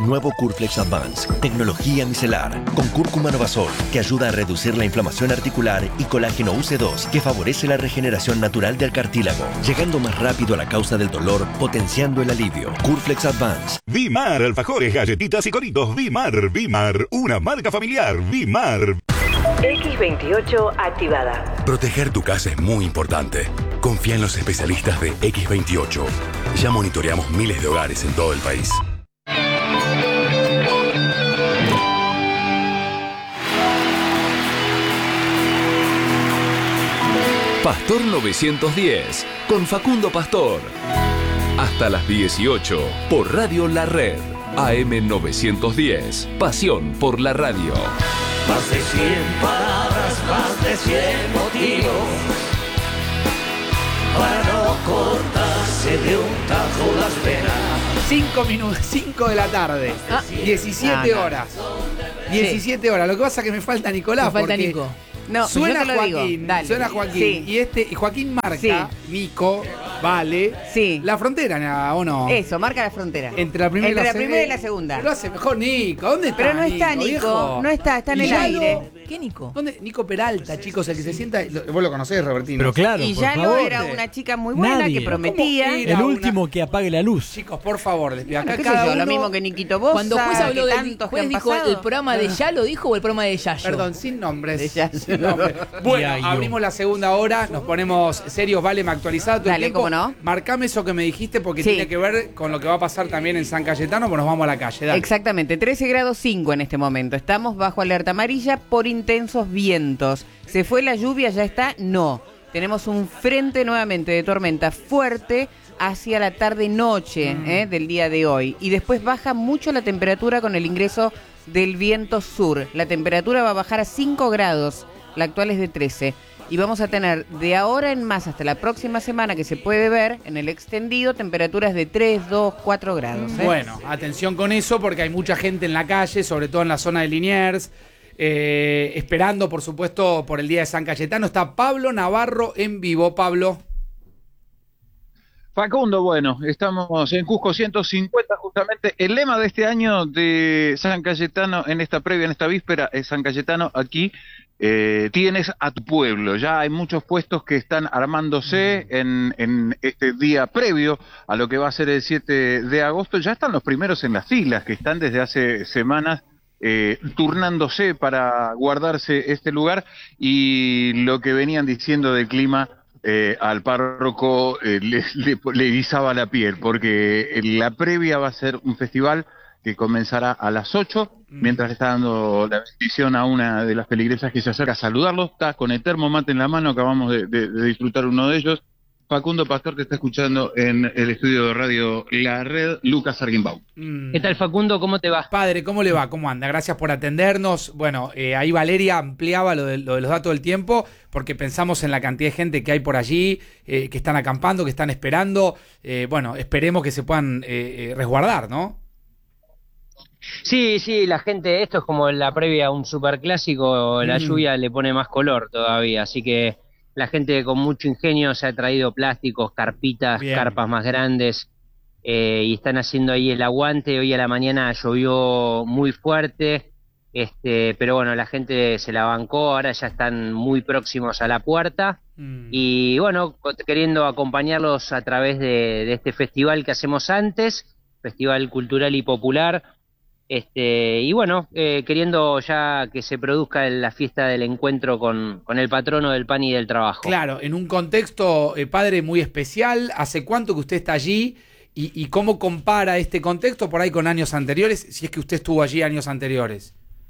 Nuevo Curflex Advance, tecnología micelar, con cúrcuma Novasol, que ayuda a reducir la inflamación articular, y colágeno UC2, que favorece la regeneración natural del cartílago, llegando más rápido a la causa del dolor, potenciando el alivio. Curflex Advance. Vimar, alfajores, galletitas y coritos. Vimar, una marca familiar. Vimar. X28 activada. Proteger tu casa es muy importante. Confía en los especialistas de X28. Ya monitoreamos miles de hogares en todo el país. Pastor 910, con Facundo Pastor. Hasta las 18, por Radio La Red. AM 910, pasión por la radio. Más de 100 palabras, más de 100 motivos para no cortarse de un tajo las venas. 5 de la tarde, 17 horas. 17 horas. Lo que pasa es que me falta Nicolás. Me falta Nico. No, suena Joaquín, suena Joaquín. Sí. Y Joaquín marca, Nico, vale, la frontera, ¿o no? Eso, marca la frontera. Entre la primera y la segunda. Pero hace mejor Nico. ¿Dónde está? Pero no está Nico, viejo? no está en el aire. ¿Qué Nico? ¿Dónde? Nico Peralta, chicos, el que se sienta. Vos lo conocés, Robertino. Pero claro, y por Yalo favor. era una chica muy buena que prometía. El último que apague la luz. Chicos, por favor, desde acá cada uno, lo mismo que Niquito Bosa. Cuando juez habló del juez dijo el programa de Yalo, dijo, o el programa de Yayo. Perdón, sin nombres. De Yayo. Sin nombres. Bueno, abrimos la segunda hora, nos ponemos serios, vale, me actualizado todo el tiempo. ¿Cómo no? Marcame eso que me dijiste porque tiene que ver con lo que va a pasar también en San Cayetano, pues nos vamos a la calle. Dale. Exactamente, 13 grados 5 en este momento. Estamos bajo alerta amarilla por intensos vientos. ¿Se fue la lluvia? ¿Ya está? No. Tenemos un frente nuevamente de tormenta fuerte hacia la tarde-noche del día de hoy. Y después baja mucho la temperatura con el ingreso del viento sur. La temperatura va a bajar a 5 grados. La actual es de 13. Y vamos a tener de ahora en más hasta la próxima semana, que se puede ver en el extendido, temperaturas de 3, 2, 4 grados. Bueno, atención con eso porque hay mucha gente en la calle, sobre todo en la zona de Liniers, esperando, por supuesto, por el día de San Cayetano. Está Pablo Navarro en vivo. Pablo. Facundo, bueno, estamos en Cusco 150, justamente el lema de este año de San Cayetano en esta previa, en esta víspera, es San Cayetano, aquí tienes a tu pueblo. Ya hay muchos puestos que están armándose en este día previo a lo que va a ser el 7 de agosto. Ya están los primeros en las filas, que están desde hace semanas turnándose para guardarse este lugar, y lo que venían diciendo del clima al párroco le erizaba la piel, porque la previa va a ser un festival que comenzará a las 8, mientras le está dando la bendición a una de las feligresas que se acerca a saludarlo. Está con el termomate en la mano, acabamos de disfrutar uno de ellos. Facundo Pastor, que está escuchando en el estudio de Radio La Red, Lucas Arguinbaum. ¿Qué tal, Facundo? ¿Cómo te va? Padre, ¿cómo le va? ¿Cómo anda? Gracias por atendernos. Bueno, ahí Valeria ampliaba lo de los datos del tiempo, porque pensamos en la cantidad de gente que hay por allí, que están acampando, que están esperando. Bueno, esperemos que se puedan resguardar, ¿no? Sí, la gente, esto es como la previa a un superclásico, la lluvia le pone más color todavía, así que la gente con mucho ingenio se ha traído plásticos, carpitas, carpas más grandes, y están haciendo ahí el aguante. Hoy a la mañana llovió muy fuerte, pero bueno, la gente se la bancó, ahora ya están muy próximos a la puerta, y bueno, queriendo acompañarlos a través de este festival que hacemos antes, Festival Cultural y Popular, y bueno, queriendo ya que se produzca la fiesta del encuentro con el patrono del pan y del trabajo. Claro, en un contexto, padre, muy especial. ¿Hace cuánto que usted está allí? ¿Y cómo compara este contexto por ahí con años anteriores, si es que usted estuvo allí años anteriores?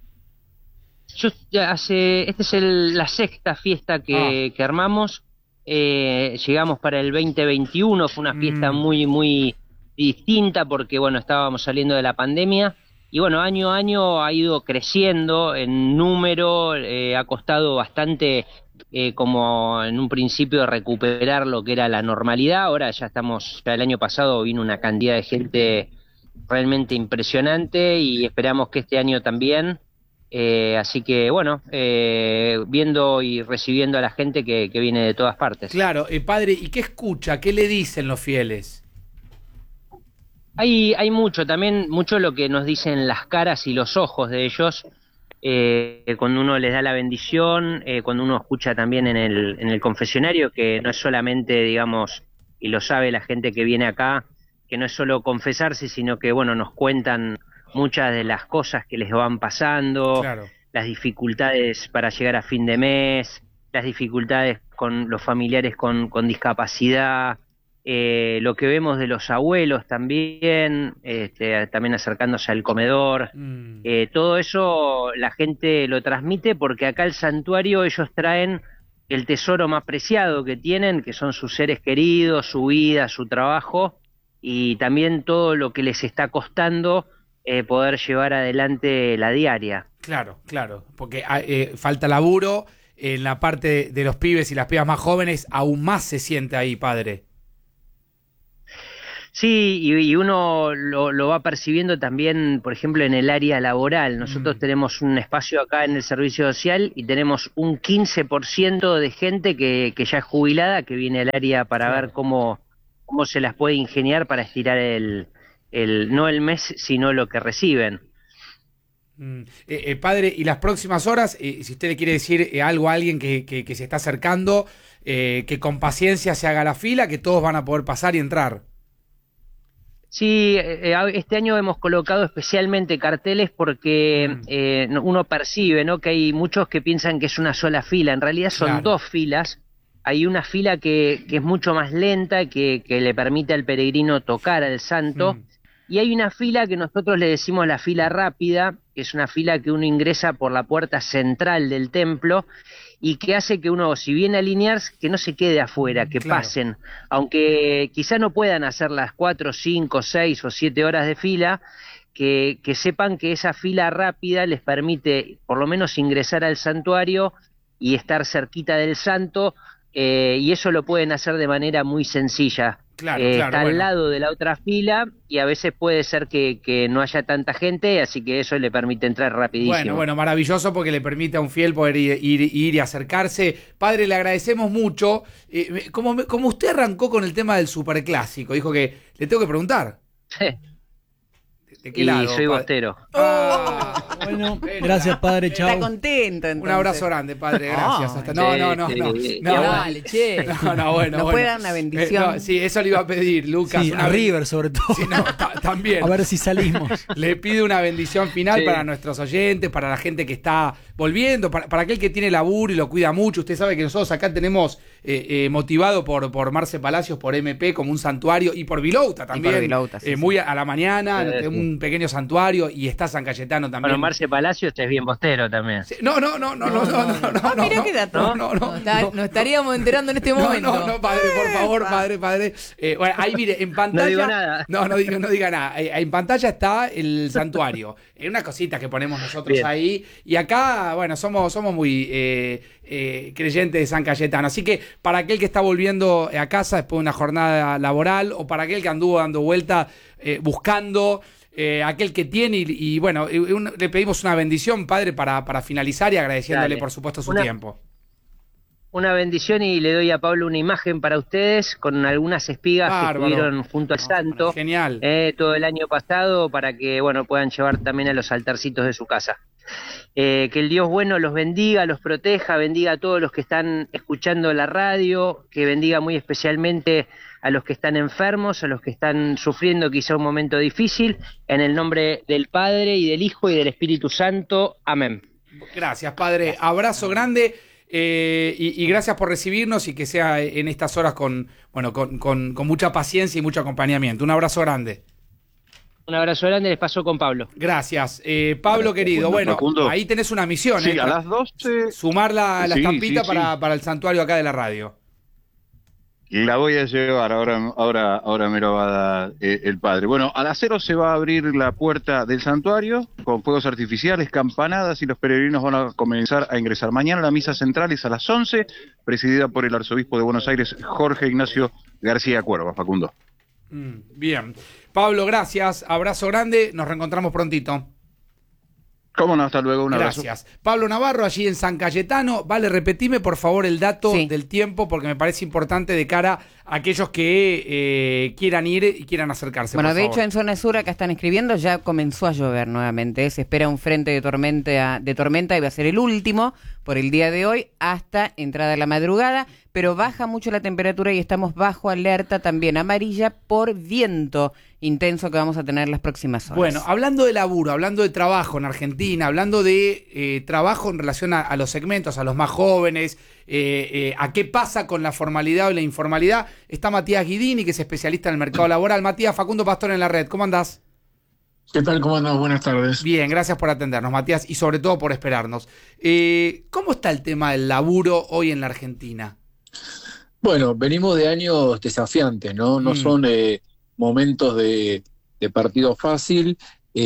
Esta es la sexta fiesta que armamos. Llegamos para el 2021, fue una fiesta muy, muy distinta porque, bueno, estábamos saliendo de la pandemia. Y bueno, año a año ha ido creciendo en número, ha costado bastante, como en un principio, recuperar lo que era la normalidad. Ahora ya el año pasado vino una cantidad de gente realmente impresionante y esperamos que este año también. Así que bueno, viendo y recibiendo a la gente que viene de todas partes. Claro, padre, ¿y qué escucha? ¿Qué le dicen los fieles? Hay mucho, también mucho lo que nos dicen las caras y los ojos de ellos, cuando uno les da la bendición, cuando uno escucha también en el confesionario, que no es solamente, digamos, y lo sabe la gente que viene acá, que no es solo confesarse, sino que, bueno, nos cuentan muchas de las cosas que les van pasando, Claro. las dificultades para llegar a fin de mes, las dificultades con los familiares con discapacidad, lo que vemos de los abuelos también, también acercándose al comedor, todo eso la gente lo transmite porque acá al santuario ellos traen el tesoro más preciado que tienen, que son sus seres queridos, su vida, su trabajo, y también todo lo que les está costando poder llevar adelante la diaria. Claro, porque falta laburo, en la parte de los pibes y las pibas más jóvenes aún más se siente ahí, padre. Sí, y uno lo va percibiendo también, por ejemplo, en el área laboral. Nosotros tenemos un espacio acá en el servicio social y tenemos un 15% de gente que ya es jubilada, que viene al área para ver cómo se las puede ingeniar para estirar no el mes, sino lo que reciben. Padre, y las próximas horas, si usted le quiere decir algo a alguien que se está acercando, que con paciencia se haga la fila, que todos van a poder pasar y entrar. Sí, este año hemos colocado especialmente carteles porque uno percibe, ¿no?, que hay muchos que piensan que es una sola fila. En realidad son dos filas. Hay una fila que es mucho más lenta, que le permite al peregrino tocar al santo. Y hay una fila que nosotros le decimos la fila rápida, que es una fila que uno ingresa por la puerta central del templo y que hace que uno, si viene a alinearse, que no se quede afuera, que pasen. Aunque quizá no puedan hacer las 4, 5, 6 o 7 horas de fila, que sepan que esa fila rápida les permite por lo menos ingresar al santuario y estar cerquita del santo, y eso lo pueden hacer de manera muy sencilla. Está al lado de la otra fila y a veces puede ser que no haya tanta gente, así que eso le permite entrar rapidísimo. Bueno, maravilloso porque le permite a un fiel poder ir y acercarse. Padre, le agradecemos mucho. Como usted arrancó con el tema del superclásico, dijo que le tengo que preguntar. ¿De qué lado? Soy bostero. Bueno, gracias, padre, chao. Está contento, entonces. Un abrazo grande, padre, gracias. Hasta... No. Dale, che. Bueno. ¿Nos puede dar una bendición? Sí, eso le iba a pedir, Lucas. Sí, a River, sobre todo. Sí, también. A ver si salimos. Le pido una bendición final para nuestros oyentes, para la gente que está volviendo, para aquel que tiene laburo y lo cuida mucho. Usted sabe que nosotros acá tenemos motivado por Marce Palacios, por MP, como un santuario, y por Vilouta también. Y por Vilouta, sí, muy a la mañana, un pequeño santuario, y está San Cayetano también. Bueno, Marce Palacios es bien bostero también. Sí, no. Mira qué dato. Nos estaríamos enterando en este momento. No, padre, por favor, padre. Bueno, ahí mire, en pantalla. No digo nada. No diga nada. En pantalla está el santuario. Una cosita que ponemos nosotros ahí. Y acá, bueno, somos muy creyentes de San Cayetano. Así que para aquel que está volviendo a casa después de una jornada laboral, o para aquel que anduvo dando vuelta buscando. Aquel que tiene y bueno, le pedimos una bendición, padre, para finalizar y agradeciéndole por supuesto su tiempo. Una bendición, y le doy a Pablo una imagen para ustedes con algunas espigas que estuvieron junto al santo. Genial. Todo el año pasado, para que puedan llevar también a los altarcitos de su casa. Que el Dios bueno los bendiga, los proteja, bendiga a todos los que están escuchando la radio, que bendiga muy especialmente a los que están enfermos, a los que están sufriendo quizá un momento difícil, en el nombre del Padre y del Hijo y del Espíritu Santo. Amén. Gracias, padre. Abrazo grande. Y gracias por recibirnos, y que sea en estas horas con mucha paciencia y mucho acompañamiento. Un abrazo grande. Un abrazo grande, les paso con Pablo. Gracias. Pablo, querido, Facundo. Ahí tenés una misión. Sí, a las 12. Sumar la estampita sí. para el santuario acá de la radio. La voy a llevar, ahora me lo va a dar el padre. Bueno, a las 0 se va a abrir la puerta del santuario con fuegos artificiales, campanadas, y los peregrinos van a comenzar a ingresar. Mañana la misa central es a las 11, presidida por el arzobispo de Buenos Aires, Jorge Ignacio García Cuerva. Facundo. Bien. Pablo, gracias. Abrazo grande. Nos reencontramos prontito. Cómo no, hasta luego, un abrazo. Gracias. Pablo Navarro, allí en San Cayetano. Vale, repetime por favor el dato del tiempo, porque me parece importante de cara a aquellos que quieran ir y quieran acercarse. Bueno, por de favor. hecho en zona sur, acá están escribiendo, ya comenzó a llover nuevamente. Se espera un frente de tormenta y va a ser el último por el día de hoy hasta entrada de la madrugada, pero baja mucho la temperatura y estamos bajo alerta también amarilla por viento intenso que vamos a tener las próximas horas. Bueno, hablando de laburo, hablando de trabajo en Argentina, hablando de trabajo en relación a los segmentos, a los más jóvenes, a qué pasa con la formalidad o la informalidad, está Matías Guidini, que es especialista en el mercado laboral. Matías, Facundo Pastor en la red, ¿cómo andás? ¿Qué tal? ¿Cómo andás? Buenas tardes. Bien, gracias por atendernos, Matías, y sobre todo por esperarnos. ¿Cómo está el tema del laburo hoy en la Argentina? Bueno, venimos de años desafiantes, ¿no? No son momentos de partido fácil.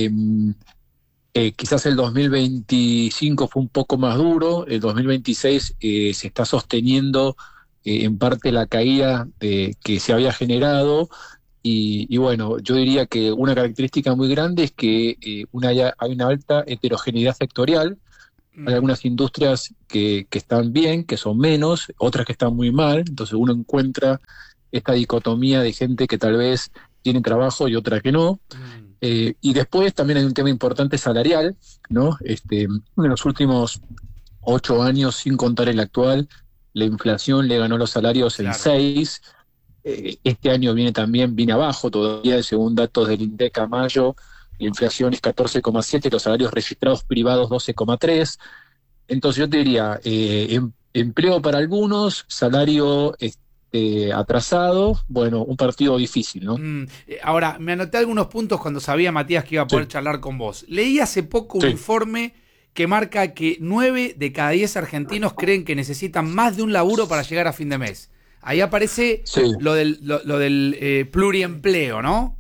Quizás el 2025 fue un poco más duro. El 2026 se está sosteniendo en parte la caída que se había generado. Y bueno, yo diría que una característica muy grande es que hay una alta heterogeneidad sectorial. Hay algunas industrias que están bien, que son menos, otras que están muy mal. Entonces uno encuentra esta dicotomía de gente que tal vez tiene trabajo y otra que no. Y después también hay un tema importante salarial, ¿no? En los últimos 8 años, sin contar el actual, la inflación le ganó los salarios en 6. Este año viene abajo todavía, según datos del INDEC a mayo, la inflación es 14,7, los salarios registrados privados 12,3. Entonces yo te diría, empleo para algunos, salario atrasado, bueno, un partido difícil, ¿no? Ahora, me anoté algunos puntos cuando sabía, Matías, que iba a poder charlar con vos. Leí hace poco un informe que marca que 9 de cada 10 argentinos creen que necesitan más de un laburo para llegar a fin de mes. Ahí aparece lo del pluriempleo, ¿no?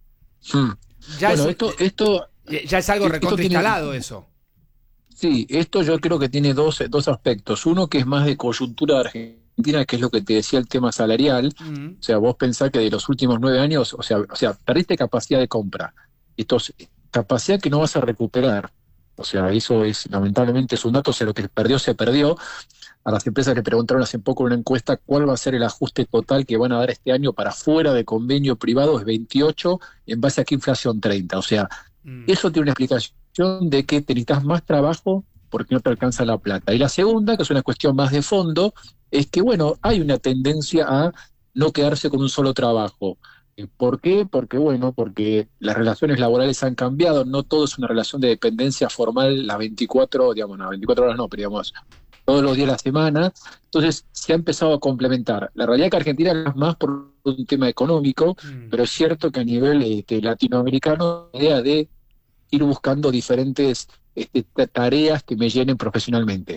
Ya bueno, esto ya es algo recontrainstalado eso. Sí, esto yo creo que tiene dos aspectos. Uno que es más de coyuntura de Argentina, que es lo que te decía el tema salarial. O sea, vos pensás que de los últimos 9 años, o sea, perdiste capacidad de compra. Esto es capacidad que no vas a recuperar. O sea, eso es, lamentablemente, es un dato, o sea, lo que se perdió. A las empresas le preguntaron hace poco en una encuesta cuál va a ser el ajuste total que van a dar este año para fuera de convenio privado, es 28, en base a qué inflación 30. O sea, eso tiene una explicación de que te necesitas más trabajo porque no te alcanza la plata. Y la segunda, que es una cuestión más de fondo, es que, bueno, hay una tendencia a no quedarse con un solo trabajo. ¿Por qué? Porque las relaciones laborales han cambiado, no todo es una relación de dependencia formal las 24 horas no, pero digamos, todos los días de la semana. Entonces se ha empezado a complementar. La realidad es que Argentina es más por un tema económico, pero es cierto que a nivel latinoamericano, la idea de ir buscando diferentes tareas que me llenen profesionalmente.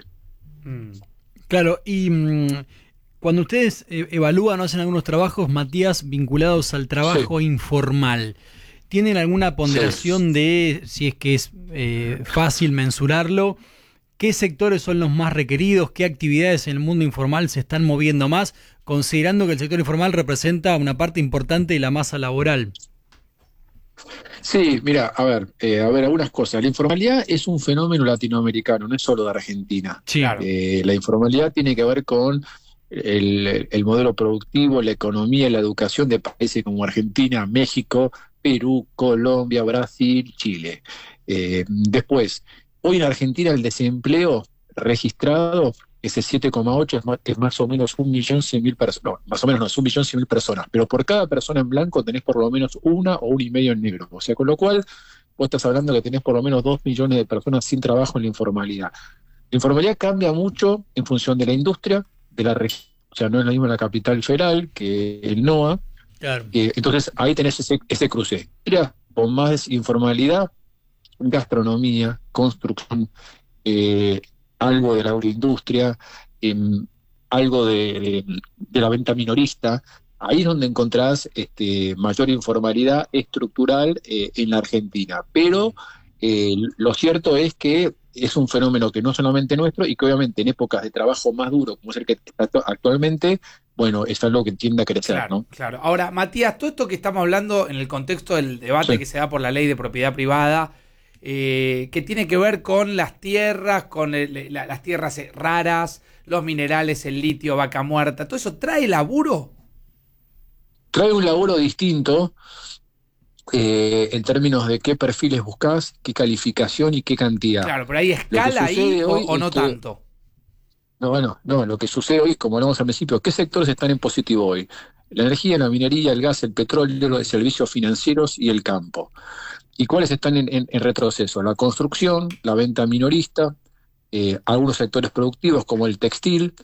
Claro, y cuando ustedes evalúan o hacen algunos trabajos, Matías, vinculados al trabajo informal, ¿tienen alguna ponderación de si es que es fácil mensurarlo? ¿Qué sectores son los más requeridos? ¿Qué actividades en el mundo informal se están moviendo más? Considerando que el sector informal representa una parte importante de la masa laboral. Sí, mira, a ver, algunas cosas. La informalidad es un fenómeno latinoamericano, no es solo de Argentina. Sí. La informalidad tiene que ver con el modelo productivo, la economía y la educación de países como Argentina, México, Perú, Colombia, Brasil, Chile. Después, hoy en Argentina el desempleo registrado, ese 7,8 es más o menos 1.100.000 personas. No, más o menos no, es 1.100.000 personas. Pero por cada persona en blanco tenés por lo menos una o 1,5 en negro. O sea, con lo cual vos estás hablando que tenés por lo menos 2 millones de personas sin trabajo en la informalidad. La informalidad cambia mucho en función de la industria, de la región. O sea, no es lo mismo la capital federal que el NOA. Claro. Entonces ahí tenés ese cruce. Mira, con más informalidad, gastronomía, construcción, algo de la agroindustria, algo de la venta minorista. Ahí es donde encontrás mayor informalidad estructural en la Argentina. Pero lo cierto es que es un fenómeno que no solamente nuestro y que obviamente en épocas de trabajo más duro, como es el que está actualmente, bueno, es algo que tiende a crecer, claro, ¿no? Claro. Ahora, Matías, todo esto que estamos hablando en el contexto del debate que se da por la ley de propiedad privada, que tiene que ver con las tierras, con las tierras raras, los minerales, el litio, Vaca Muerta, ¿todo eso trae laburo? Trae un laburo distinto en términos de qué perfiles buscás, qué calificación y qué cantidad. Claro, pero ¿hay escala ahí o no tanto? No, lo que sucede hoy, como hablamos al principio, ¿qué sectores están en positivo hoy? La energía, la minería, el gas, el petróleo, los servicios financieros y el campo. ¿Y cuáles están en retroceso? La construcción, la venta minorista, algunos sectores productivos como el textil,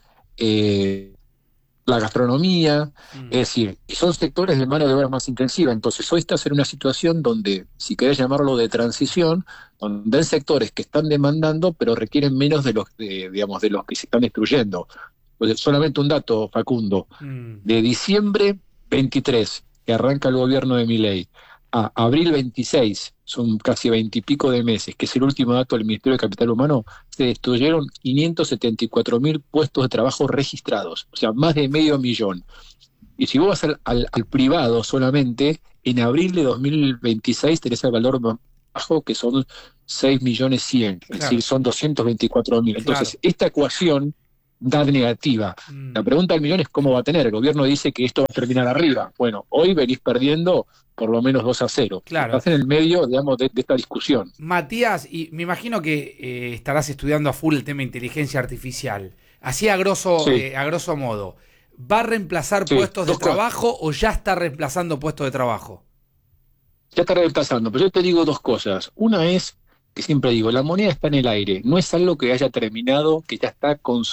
la gastronomía, es decir, son sectores de mano de obra más intensiva. Entonces hoy estás en una situación donde, si querés llamarlo de transición, donde hay sectores que están demandando pero requieren menos de los que se están destruyendo. Pues solamente un dato, Facundo, de diciembre 23, que arranca el gobierno de Milei, a abril 26, son casi 20 y pico de meses, que es el último dato del Ministerio de Capital Humano, se destruyeron 574.000 puestos de trabajo registrados, o sea, más de 500.000. Y si vos vas al privado solamente, en abril de 2026 tenés el valor más bajo, que son 6.100.000, es decir, son 224.000. Entonces, esta ecuación da negativa. La pregunta del millón es cómo va a tener. El gobierno dice que esto va a terminar arriba. Bueno, hoy venís perdiendo por lo menos 2-0. Claro. Estás en el medio, digamos, de esta discusión. Matías, y me imagino que estarás estudiando a full el tema de inteligencia artificial. Así a grosso modo, ¿va a reemplazar puestos de trabajo o ya está reemplazando puestos de trabajo? Ya está reemplazando, pero yo te digo dos cosas. Una es que siempre digo, la moneda está en el aire, no es algo que haya terminado, que ya está